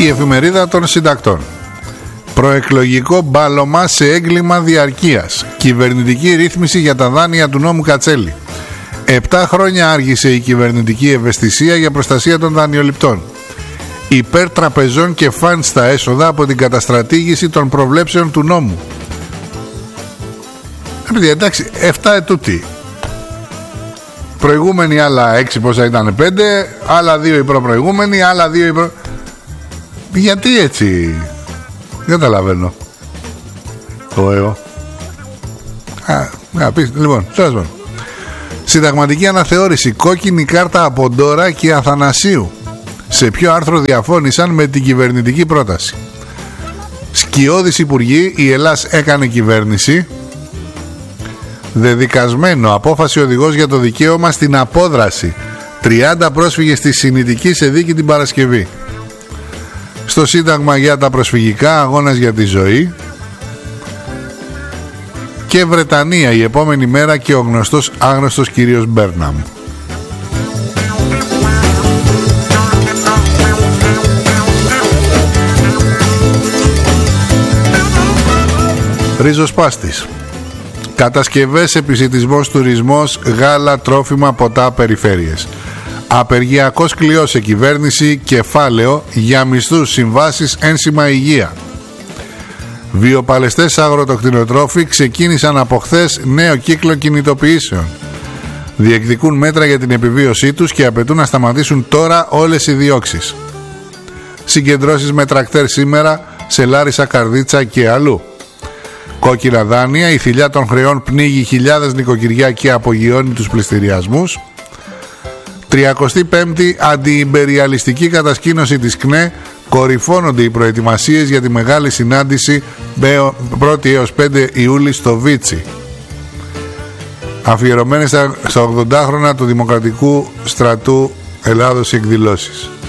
Η εφημερίδα των συντακτών. Προεκλογικό μπάλωμα σε έγκλημα διαρκείας. Κυβερνητική ρύθμιση για τα δάνεια του νόμου Κατσέλη. 7 χρόνια άργησε η κυβερνητική ευαισθησία για προστασία των δανειοληπτών. Υπέρ τραπεζών και φαν στα έσοδα από την καταστρατήγηση των προβλέψεων του νόμου. Επειδή εντάξει, 7 ετούτη. Προηγούμενοι άλλα 6 πόσα ήταν 5, άλλα 2 οι προπροηγούμενοι, άλλα 2 οι Γιατί έτσι? Δεν καταλαβαίνω. Λοιπόν, τέλος. Συνταγματική αναθεώρηση. Κόκκινη κάρτα από Ντόρα και Αθανασίου. Σε ποιο άρθρο διαφώνησαν με την κυβερνητική πρόταση? Σκιώδης υπουργοί, η Ελλάς έκανε κυβέρνηση. Δεδικασμένο, απόφαση οδηγός για το δικαίωμα στην απόδραση. 30 πρόσφυγες στη Συνητική σε δίκη την Παρασκευή. Στο Σύνταγμα για τα προσφυγικά, αγώνας για τη ζωή. Και Βρετανία η επόμενη μέρα και ο γνωστός άγνωστος κύριος Μπέρναμ. Ριζοσπάστης. Κατασκευές, επισιτισμός, τουρισμός, γάλα, τρόφιμα, ποτά, περιφέρειες. Απεργιακός κλειός σε κυβέρνηση, κεφάλαιο για μισθούς, συμβάσεις, ένσημα, υγεία. Βιοπαλαιστές αγροτοκτηνοτρόφοι ξεκίνησαν από χθες νέο κύκλο κινητοποιήσεων. Διεκδικούν μέτρα για την επιβίωσή τους και απαιτούν να σταματήσουν τώρα όλες οι διώξεις. Συγκεντρώσεις με τρακτέρ σήμερα σε Λάρισα, Καρδίτσα και αλλού. Κόκκινα δάνεια, η θηλιά των χρεών πνίγει χιλιάδες νοικοκυριά και απογειώνει τους πληστηριασμούς. 35η αντιυμπεριαλιστική κατασκήνωση της ΚΝΕ. Κορυφώνονται οι προετοιμασίες για τη μεγάλη συνάντηση 1η έως 5 Ιούλη στο Βίτσι. Αφιερωμένες στα 80 χρόνια του Δημοκρατικού Στρατού Ελλάδος οι εκδηλώσεις.